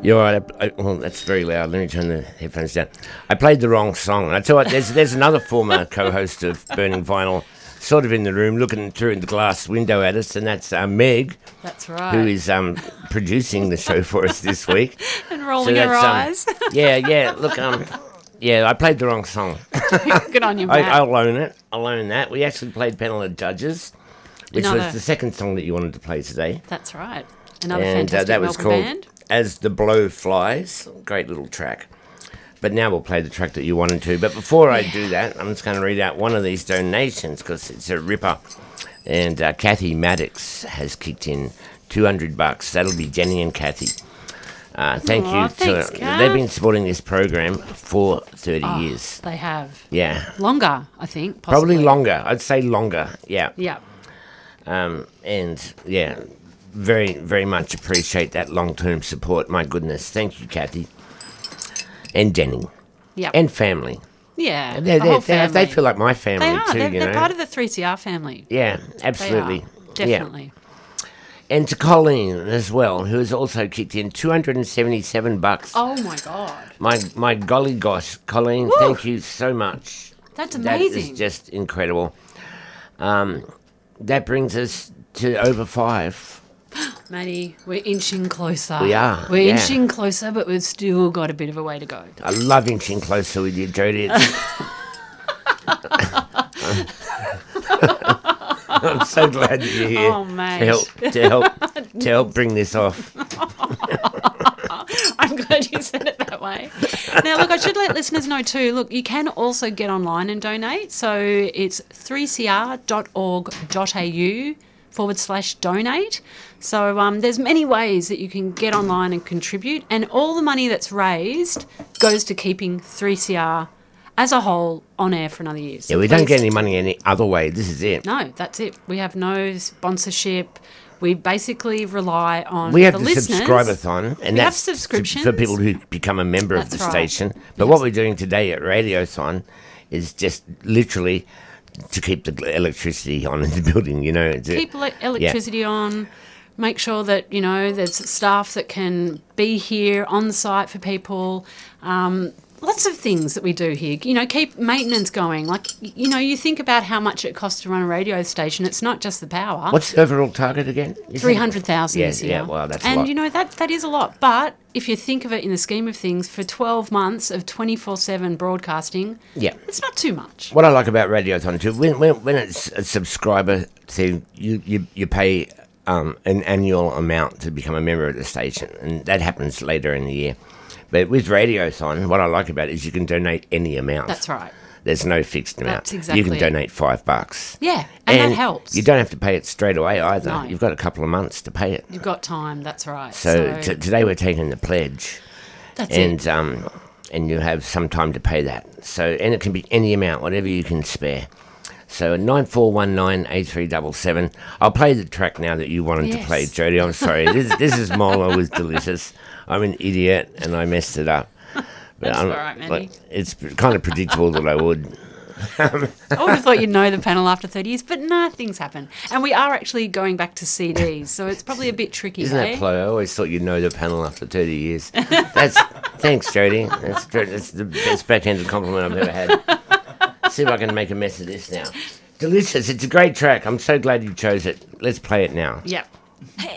You're right. Well, that's very loud. Let me turn the headphones down. I played the wrong song. I tell you what, there's another former co-host of Burning Vinyl sort of in the room looking through the glass window at us, and that's Meg. That's right. Who is producing the show for us this week. And rolling her eyes. Yeah. Look, yeah, I played the wrong song. Good on you, Matt. I'll own it. I'll own that. We actually played Panel of Judges, which was the second song that you wanted to play today. That's right. Another fantastic that was Melbourne called band. As the Blow Flies. Great little track. But now we'll play the track that you wanted to. But before I do that, I'm just going to read out one of these donations because it's a ripper. And Kathy Maddox has kicked in $200. That'll be Jenny and Kathy. Thank you. Thanks, Kath. They've been supporting this program for 30 years. They have. Yeah. Longer, I think. Possibly. Probably longer. I'd say longer. Yeah. Yeah. And yeah, very, very much appreciate that long-term support. My goodness. Thank you, Kathy. And Jenny. Yeah. And family. Yeah. They feel like my family they are. too. They're part of the 3CR family. Yeah, absolutely. They are. Definitely. Yeah. And to Colleen as well, who has also kicked in $277. Oh my God. My golly gosh, Colleen, Woo! Thank you so much. That's amazing. That is just incredible. That brings us to over 5. Matty, we're inching closer. We are. We're inching closer, but we've still got a bit of a way to go. I love inching closer with you, Jodie. I'm so glad that you're here to help bring this off. I'm glad you said it that way. Now, look, I should let listeners know too. Look, you can also get online and donate. So it's 3cr.org.au/donate. So there's many ways that you can get online and contribute, and all the money that's raised goes to keeping 3CR as a whole on air for another year. So yeah, we don't get any money any other way. This is it. No, that's it. We have no sponsorship. We basically rely on we have the the listeners. Subscribe-a-thon, and that's subscriptions for people who become a member of the station. But what we're doing today at Radiothon is just literally to keep the electricity on in the building, you know. Keep electricity on, make sure that, you know, there's staff that can be here on the site for people. Lots of things that we do here. You know, keep maintenance going. Like, you know, you think about how much it costs to run a radio station. It's not just the power. What's the overall target again? 300,000 this year. Yeah, well, that's a lot. And, you know, that is a lot. But if you think of it in the scheme of things, for 12 months of 24/7 broadcasting, it's not too much. What I like about Radiothon too, when it's a subscriber thing, you pay an annual amount to become a member of the station, and that happens later in the year. But with Radiothon, what I like about it is you can donate any amount. That's right. There's no fixed amount. That's exactly You can donate $5. Yeah, and that helps. You don't have to pay it straight away either. No. You've got a couple of months to pay it. You've got time, that's right. So today we're taking the pledge. That's it. And you have some time to pay that. So, and it can be any amount, whatever you can spare. So 94198377. I'll play the track now that you wanted to play, Jodie. I'm sorry. This is Molo with Delicious. I'm an idiot and I messed it up. But that's all right, Manny. It's kind of predictable that I would. I would have thought you'd know the panel after 30 years, but no, things happen. And we are actually going back to CDs, so it's probably a bit tricky. Isn't that play? I always thought you'd know the panel after 30 years. Thanks, Jodie. That's the best backhanded compliment I've ever had. See if I can make a mess of this now. Delicious. It's a great track. I'm so glad you chose it. Let's play it now. Yep. Hey.